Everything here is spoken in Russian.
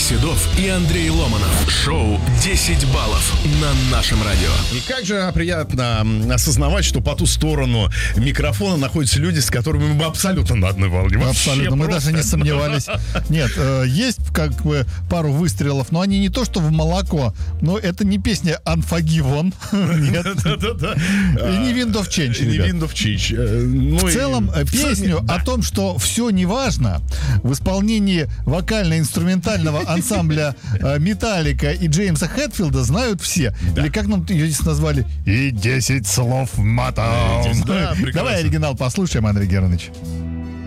Седов и Андрей Ломанов. Шоу «10 баллов» на нашем радио. И как же приятно осознавать, что по ту сторону микрофона находятся люди, с которыми мы абсолютно на одной волне. Абсолютно, мы даже не сомневались. Нет, есть как бы пару выстрелов, но они не то что в молоко, но это не песня «Unforgiven». Нет. И не «Wind of Change», не ребят. «Wind of Change». В целом, песню о том, что все не важно, в исполнении вокально-инструментального ансамбля Металлика и Джеймса Хэтфилда знают все. Или как нам ее здесь назвали? И 10 слов матом. Да, Давай оригинал послушаем, Андрей Германович.